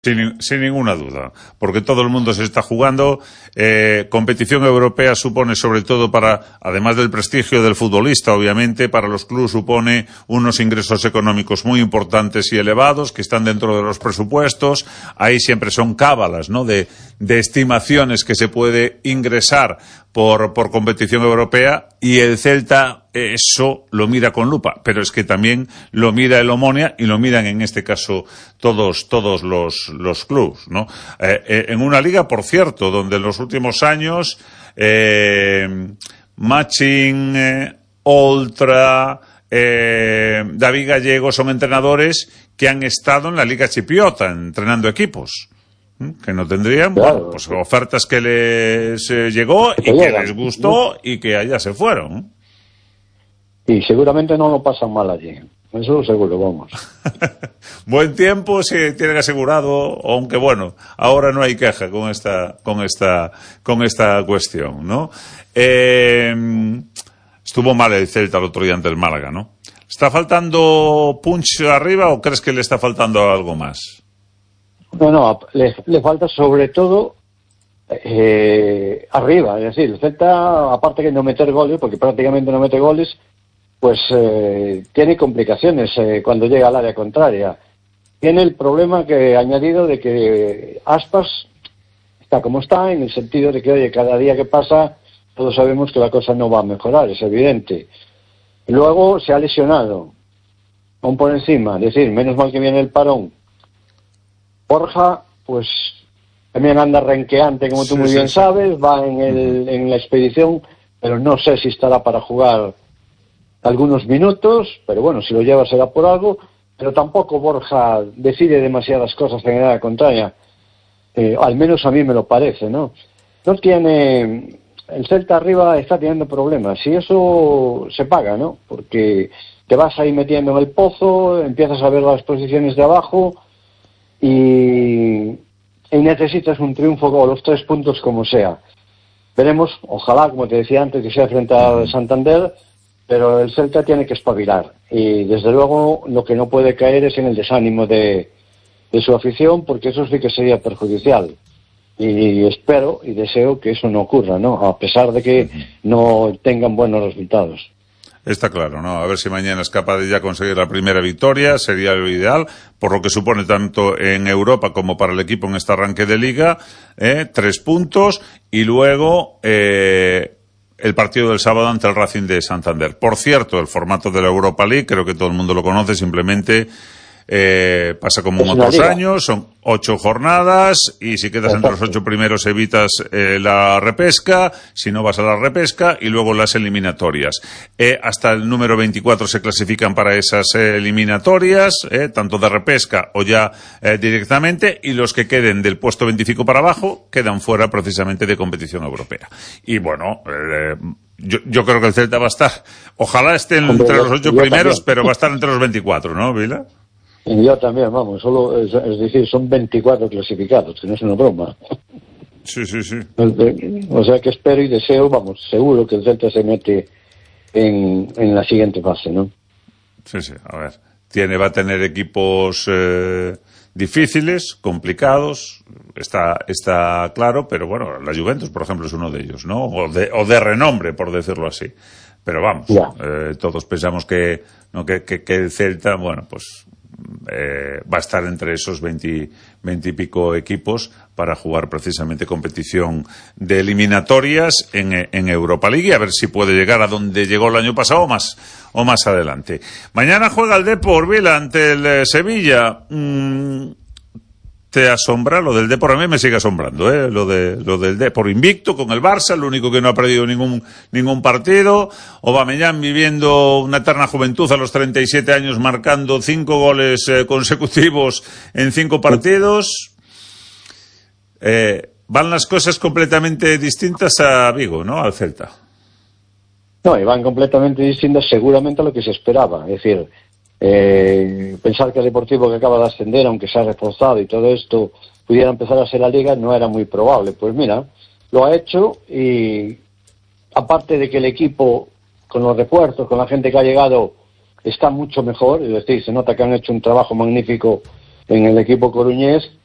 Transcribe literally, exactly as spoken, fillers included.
Sin, sin ninguna duda, porque todo el mundo se está jugando. Eh, competición europea supone, sobre todo para, además del prestigio del futbolista, obviamente, para los clubes supone unos ingresos económicos muy importantes y elevados que están dentro de los presupuestos. Ahí siempre son cábalas, ¿no? De, de estimaciones que se puede ingresar por, por competición europea, y el Celta eso lo mira con lupa, pero es que también lo mira el Omonia y lo miran en este caso todos todos los los clubes, ¿no? Eh, eh, en una liga, por cierto, donde en los últimos años eh, Machín, eh, Oltra, eh, David Gallego son entrenadores que han estado en la Liga Chipriota entrenando equipos que no tendrían, claro, bueno, pues ofertas que les eh, llegó y que les gustó y que allá se fueron. Y seguramente no lo pasan mal allí. Eso seguro, vamos. Buen tiempo si tienen asegurado, aunque bueno, ahora no hay queja con esta, con esta, con esta cuestión, ¿no? Eh, estuvo mal el Celta el otro día ante el Málaga, ¿no? ¿Está faltando punch arriba o crees que le está faltando algo más? No, no, le, le falta sobre todo eh, arriba, es decir, el Celta, aparte que no meter goles, porque prácticamente no mete goles, pues eh, tiene complicaciones eh, cuando llega al área contraria. Tiene el problema que he añadido de que Aspas está como está, en el sentido de que, oye, cada día que pasa, todos sabemos que la cosa no va a mejorar, es evidente. Y luego se ha lesionado, aún por encima, es decir, menos mal que viene el parón. Borja, pues también anda renqueante, como tú sí, muy sí, bien sí. sabes, va en, el, en la expedición, pero no sé si estará para jugar algunos minutos, pero bueno, si lo lleva será por algo, pero tampoco Borja decide demasiadas cosas en edad contraria, eh, al menos a mí me lo parece, ¿no? No tiene, el Celta arriba está teniendo problemas, y eso se paga, ¿no? Porque te vas ahí metiendo en el pozo, empiezas a ver las posiciones de abajo, y, y necesitas un triunfo o los tres puntos como sea. Veremos, ojalá, como te decía antes, que sea frente a Santander, pero el Celta tiene que espabilar, y desde luego lo que no puede caer es en el desánimo de, de su afición, porque eso sí que sería perjudicial, y espero y deseo que eso no ocurra, ¿no? A pesar de que no tengan buenos resultados. Está claro, ¿no? A ver si mañana es capaz de ya conseguir la primera victoria, sería lo ideal, por lo que supone tanto en Europa como para el equipo en este arranque de liga, ¿eh? Tres puntos, y luego eh, el partido del sábado ante el Racing de Santander. Por cierto, el formato de la Europa League, creo que todo el mundo lo conoce, simplemente eh, pasa como en otros años, son ocho jornadas, y si quedas entre los ocho primeros evitas eh, la repesca, si no vas a la repesca, y luego las eliminatorias. Eh, hasta el número veinticuatro se clasifican para esas eh, eliminatorias, eh, tanto de repesca o ya eh, directamente, y los que queden del puesto veinticinco para abajo quedan fuera precisamente de competición europea. Y bueno, eh, yo, yo creo que el Celta va a estar, ojalá esté entre los ocho primeros, pero va a estar entre los veinticuatro, ¿no, Vila? Y yo también, vamos, solo es, es decir, son veinticuatro clasificados, que no es una broma. Sí, sí, sí. O sea que espero y deseo, vamos, seguro que el Celta se mete en, en la siguiente fase, ¿no? Sí, sí, a ver, tiene, va a tener equipos eh, difíciles, complicados, está, está claro, pero bueno, la Juventus, por ejemplo, es uno de ellos, ¿no? O de, o de renombre, por decirlo así. Pero vamos, eh, todos pensamos que, ¿no? que, que, que el Celta, bueno, pues Eh, va a estar entre esos veinte, veinte y pico equipos para jugar precisamente competición de eliminatorias en, en Europa League, y a ver si puede llegar a donde llegó el año pasado o más, o más adelante. Mañana juega el Depor, Vila, ante el eh, Sevilla. Mm, ¿Te asombra? Lo del Depor a mí me sigue asombrando, ¿eh? Lo de, lo del Depor invicto con el Barça, el único que no ha perdido ningún, ningún partido. Aubameyang viviendo una eterna juventud a los treinta y siete años, marcando cinco goles eh, consecutivos en cinco partidos. Eh, van las cosas completamente distintas a Vigo, ¿no? Al Celta. No, y van completamente distintas seguramente a lo que se esperaba, es decir, Eh, pensar que el Deportivo, que acaba de ascender, aunque se ha reforzado y todo esto, pudiera empezar a ser la Liga, no era muy probable. Pues mira, lo ha hecho, y aparte de que el equipo, con los refuerzos, con la gente que ha llegado, está mucho mejor, es decir, se nota que han hecho un trabajo magnífico en el equipo coruñés,